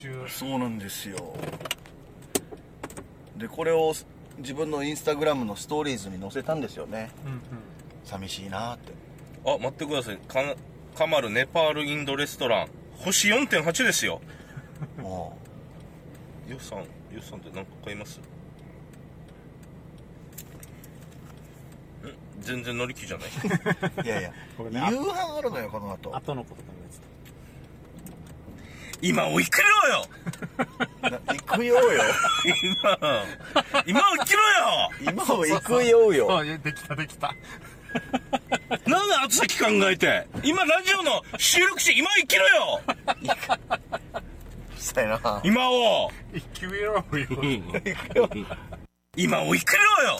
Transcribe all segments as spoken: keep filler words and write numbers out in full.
そうなんですよ。でこれを自分のインスタグラムのストーリーズに載せたんですよね、うんうん、寂しいなって。 あ、待ってください。かカマルネパールインドレストラン星 よんてんはち ですよ。もう予算予算って何か買います？ん全然乗り気じゃないいやいや、ね、夕飯あるのよこの後。 後のこと考えてた。 今を生きろよ行くようよ今今を生きろよ今を行くようよ。 そうそう、できたできたなんで後先考えて、今ラジオの収録して今を生きろよしたいな。 今を生きろよ今を生きろよ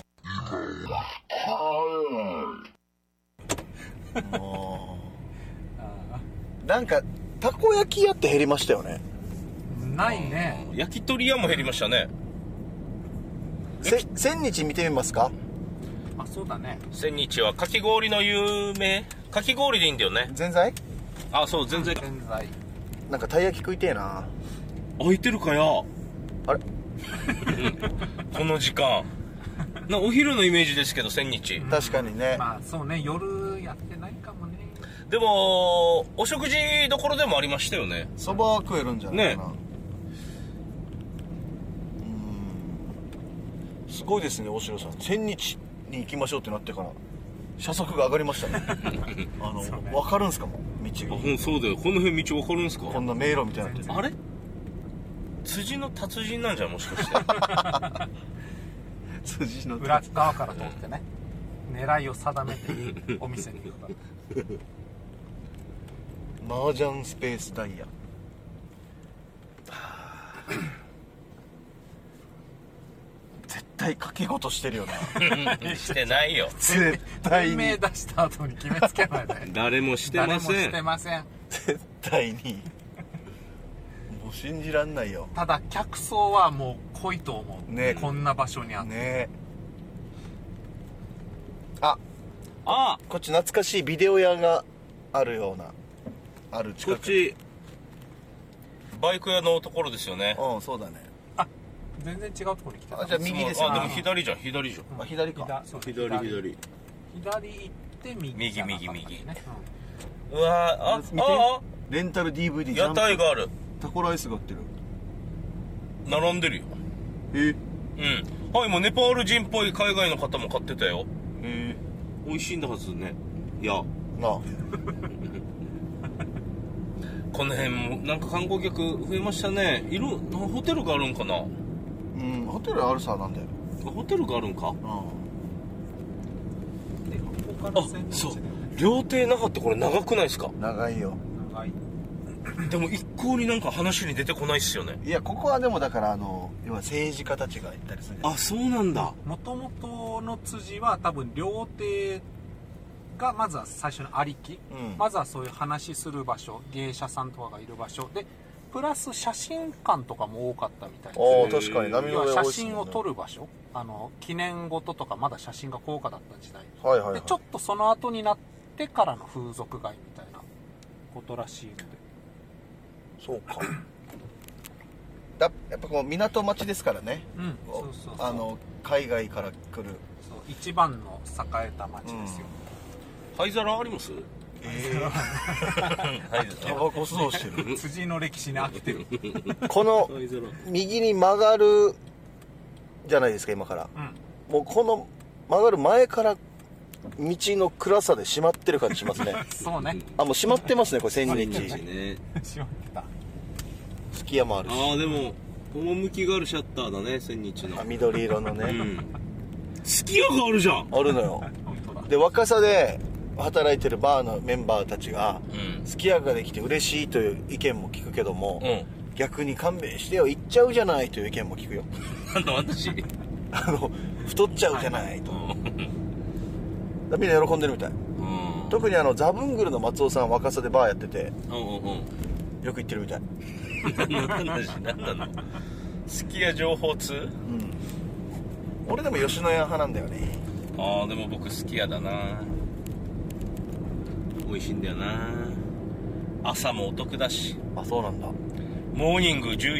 もうなんかたこ焼き屋って減りましたよね。 ないね。 焼き鳥屋も減りましたね。 せ千日見てみますか。 あ、そうだね。 千日はかき氷の有名、かき氷でいいんだよね。 ぜんざい。 あ、そう、ぜんざい。 ぜんざい。 なんかたい焼き食いてえな。 空いてるかよ。 あれこの時間な、お昼のイメージですけど千日、 うん、確かにね。 まあそうね、夜やってないかもね。 でもお食事どころでもありましたよね。 そば食えるんじゃないかな、ね、うん、すごいですね。大城さん千日に行きましょうってなってから車速が上がりましたねあの、ね、分かるんすかも道が。 あ、そうだよ。この辺道分かるんすか。 こんな迷路みたいなって。 あれ辻の達人なんじゃん、もしかして辻の裏側から通ってね、狙いを定めてお店に行くからマージャンスペースダイヤ絶対賭け事してるよなしてないよ絶対に。 名出した後に決めつけないで誰もしてません。 誰もしてません。 絶対にもう信じらんないよ。 ただ客層はもう濃いと思うね。こんな場所にあってね。ああ、 こっち懐かしいビデオ屋があるような、ある近く。 こっちバイク屋のところですよね。 うん、そうだね。 あ、全然違うところに来てた。 あ、じゃあ右ですよ。 あ、でも左じゃん、左じゃん、 うん、あ、左か。 左左左左行って右右右右、 ね、 うん、うわー、あ見て、 ああ、 レンタル ディーブイディー屋台がある。 タコライスが売ってる。 並んでるよ。 えー、うん。はい、もうネパール人っぽい海外の方も買ってたよ。 へえ。 美味しいんだはずね。いやなあこの辺もなんか観光客増えましたね。いるホテルがあるんかな。 うん、ホテルあるさなんだよ。 ホテルがあるんか。うん。 でここからあ、そう。料亭なかった。これ長くないですか。 長いよ。 長い。 でも一向になんか話に出てこないっすよね。 いや、ここはでもだからあの要は政治家たちが行ったりする。 あ、そうなんだ。 もともとの辻は多分料亭がまずは最初のありき、うん、まずはそういう話する場所、芸者さんとかがいる場所で、プラス写真館とかも多かったみたいです。 おー、確かに。波の上写真を撮る場所、あの記念事とかまだ写真が高価だった時代、 はいはいはい、 でちょっとその後になってからの風俗街みたいなことらしいので。 そうかだ、やっぱこう港町ですからね、 うん、そうそうそう、 あの海外から来る、 そう一番の栄えた町ですよ、 うん、灰皿あります？ えー、タバコ吸うしてる辻の歴史に飽きてるこの右に曲がるじゃないですか今から、うん、もうこの曲がる前から道の暗さで閉まってる感じしますねそうね。 あ、もう閉まってますねこれ千日ね、閉まってた。 すき家もあるし。 ああ、でも趣があるシャッターだね、千日の。 あ、緑色のね、うん、 すき家があるじゃん。 あるのよで、若さで働いてるバーのメンバーたちが、うん、すき家ができて嬉しいという意見も聞くけども、うん、逆に勘弁してよ、行っちゃうじゃないという意見も聞くよなんだ私あの太っちゃうじゃないとみんな喜んでるみたい、うん、特にあのザブングルの松尾さん若さでバーやってて、うんうんうん、よく行ってるみたい何の話何なのすき家情報通、うん、 俺でも吉野家派なんだよね。 ああ、でも僕すき家だな。美味しいんだよな。朝もお得だし。 あ、そうなんだ。 モーニングじゅう